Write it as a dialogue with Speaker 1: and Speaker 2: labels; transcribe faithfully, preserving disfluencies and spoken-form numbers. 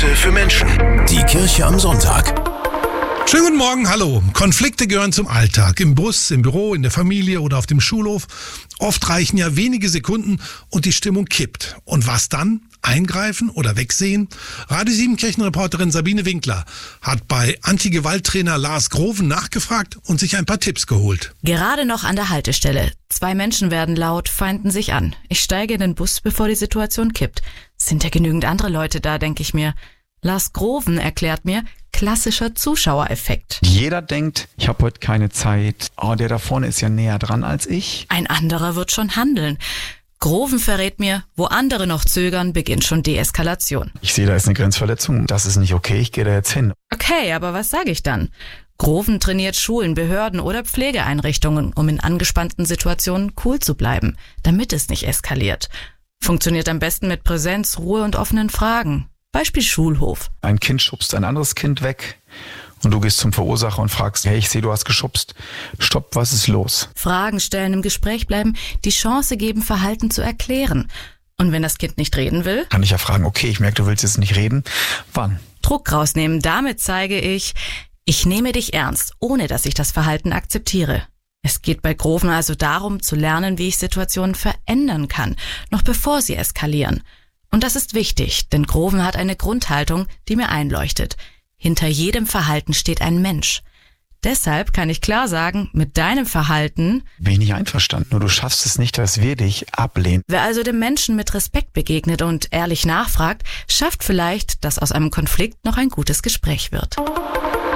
Speaker 1: Impulse für Menschen. Die Kirche am Sonntag.
Speaker 2: Schönen guten Morgen, hallo. Konflikte gehören zum Alltag. Im Bus, im Büro, in der Familie oder auf dem Schulhof. Oft reichen ja wenige Sekunden und die Stimmung kippt. Und was dann? Eingreifen oder wegsehen? Radio sieben Kirchenreporterin Sabine Winkler hat bei Anti-Gewalt-Trainer Lars Groven nachgefragt und sich ein paar Tipps geholt.
Speaker 3: Gerade noch an der Haltestelle. Zwei Menschen werden laut, feinden sich an. Ich steige in den Bus, bevor die Situation kippt. Sind ja genügend andere Leute da, denke ich mir. Lars Groven erklärt mir, klassischer Zuschauereffekt.
Speaker 4: Jeder denkt, ich habe heute keine Zeit. Oh, der da vorne ist ja näher dran als ich.
Speaker 3: Ein anderer wird schon handeln. Groven verrät mir, wo andere noch zögern, beginnt schon Deeskalation.
Speaker 4: Ich sehe, da ist eine Grenzverletzung. Das ist nicht okay, ich gehe da jetzt hin.
Speaker 3: Okay, aber was sage ich dann? Groven trainiert Schulen, Behörden oder Pflegeeinrichtungen, um in angespannten Situationen cool zu bleiben, damit es nicht eskaliert. Funktioniert am besten mit Präsenz, Ruhe und offenen Fragen. Beispiel Schulhof.
Speaker 4: Ein Kind schubst ein anderes Kind weg und du gehst zum Verursacher und fragst, hey, ich sehe, du hast geschubst. Stopp, was ist los?
Speaker 3: Fragen stellen, im Gespräch bleiben, die Chance geben, Verhalten zu erklären. Und wenn das Kind nicht reden will?
Speaker 4: Kann ich ja fragen, okay, ich merke, du willst jetzt nicht reden. Wann?
Speaker 3: Druck rausnehmen, damit zeige ich, ich nehme dich ernst, ohne dass ich das Verhalten akzeptiere. Es geht bei Groven also darum, zu lernen, wie ich Situationen verändern kann, noch bevor sie eskalieren. Und das ist wichtig, denn Groven hat eine Grundhaltung, die mir einleuchtet. Hinter jedem Verhalten steht ein Mensch. Deshalb kann ich klar sagen, mit deinem Verhalten
Speaker 4: bin ich nicht einverstanden, nur du schaffst es nicht, dass wir dich ablehnen.
Speaker 3: Wer also dem Menschen mit Respekt begegnet und ehrlich nachfragt, schafft vielleicht, dass aus einem Konflikt noch ein gutes Gespräch wird.